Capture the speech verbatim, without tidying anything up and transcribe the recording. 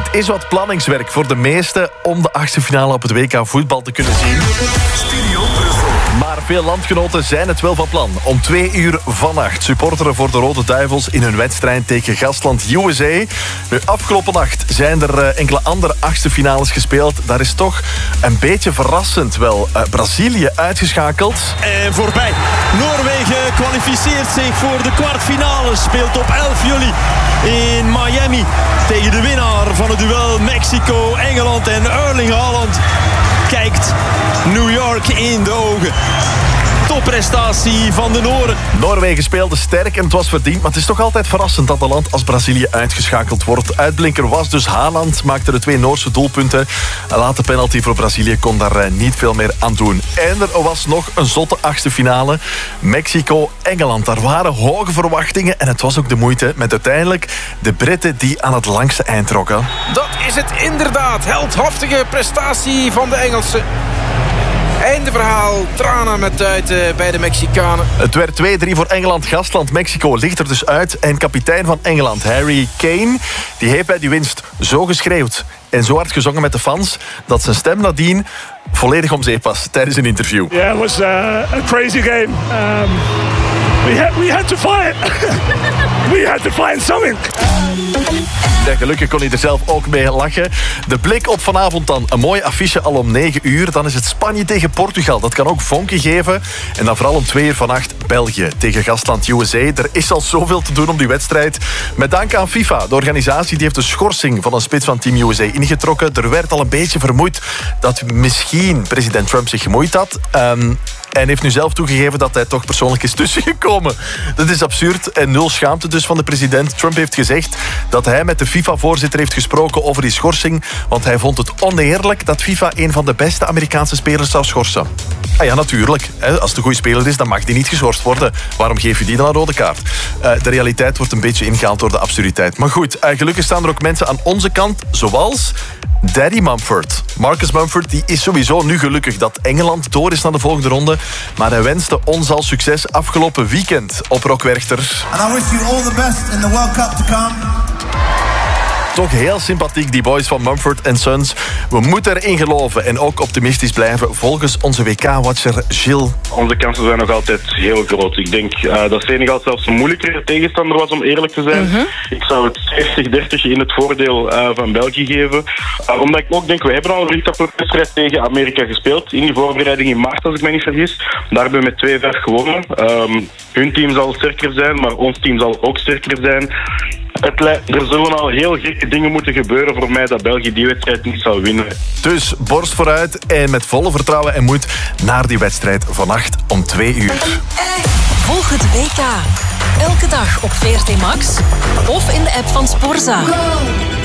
Het is wat planningswerk voor de meesten om de achtste finale op het W K voetbal te kunnen zien. Studio Brussel. Maar veel landgenoten zijn het wel van plan. Om twee uur vannacht supporteren voor de Rode Duivels in hun wedstrijd tegen gastland U S A. Nu, afgelopen nacht zijn er uh, enkele andere achtste finales gespeeld. Daar is toch een beetje verrassend wel uh, Brazilië uitgeschakeld. En voorbij. Noorwegen kwalificeert zich voor de kwartfinale. Speelt op elf juli in Miami tegen de winnaar van het duel Mexico-Engeland. En Erling Haaland kijkt New York in de ogen. Topprestatie van de Noren. Noorwegen speelde sterk en het was verdiend, maar het is toch altijd verrassend dat een land als Brazilië uitgeschakeld wordt. Uitblinker was dus Haaland, maakte de twee Noorse doelpunten. Een late penalty voor Brazilië kon daar niet veel meer aan doen. En er was nog een zotte achtste finale. Mexico-Engeland. Daar waren hoge verwachtingen en het was ook de moeite met uiteindelijk de Britten die aan het langste eind trokken. Dat is het inderdaad. Heldhaftige prestatie van de Engelsen. Einde verhaal, tranen met tuiten bij de Mexicanen. Het werd twee drie voor Engeland. Gastland Mexico ligt er dus uit. En kapitein van Engeland, Harry Kane, die heeft bij die winst zo geschreeuwd en zo hard gezongen met de fans dat zijn stem nadien volledig om zeep was tijdens een interview. Yeah, it was uh, a crazy game. Um, we, had, we had to fight. We had to find something. Ja, gelukkig kon hij er zelf ook mee lachen. De blik op vanavond dan. Een mooi affiche al om negen uur. Dan is het Spanje tegen Portugal. Dat kan ook vonken geven. En dan vooral om twee uur vannacht België tegen gastland U S A. Er is al zoveel te doen om die wedstrijd. Met dank aan FIFA. De organisatie die heeft de schorsing van een spits van Team U S A ingetrokken. Er werd al een beetje vermoed dat misschien president Trump zich gemoeid had. Um, En heeft nu zelf toegegeven dat hij toch persoonlijk is tussengekomen. Dat is absurd en nul schaamte dus van de president. Trump heeft gezegd dat hij met de FIFA-voorzitter heeft gesproken over die schorsing. Want hij vond het oneerlijk dat FIFA een van de beste Amerikaanse spelers zou schorsen. Ah ja, natuurlijk. Als het een goede speler is, dan mag die niet geschorst worden. Waarom geef je die dan een rode kaart? Uh, de realiteit wordt een beetje ingehaald door de absurditeit. Maar goed, uh, gelukkig staan er ook mensen aan onze kant, zoals Daddy Mumford. Marcus Mumford die is sowieso nu gelukkig dat Engeland door is naar de volgende ronde. Maar hij wenste ons al succes afgelopen weekend op Rock Werchter. And I wish you all the best in the World Cup to come. Toch heel sympathiek, die boys van Mumford and Sons. We moeten erin geloven en ook optimistisch blijven, volgens onze W K-watcher Gilles. Onze kansen zijn nog altijd heel groot. Ik denk uh, dat Senegal zelfs een moeilijkere tegenstander was, om eerlijk te zijn. Uh-huh. Ik zou het zestig dertig in het voordeel uh, van België geven. Uh, omdat ik ook denk, we hebben al een vriendschapswedstrijd tegen Amerika gespeeld. In die voorbereiding in maart, als ik me niet vergis. Daar hebben we met twee vijf gewonnen. Um, hun team zal sterker zijn, maar ons team zal ook sterker zijn. Het er zullen al heel gekke dingen moeten gebeuren voor mij dat België die wedstrijd niet zal winnen. Dus borst vooruit en met volle vertrouwen en moed naar die wedstrijd vannacht om twee uur. Volg het W K elke dag op V R T Max of in de app van Sporza.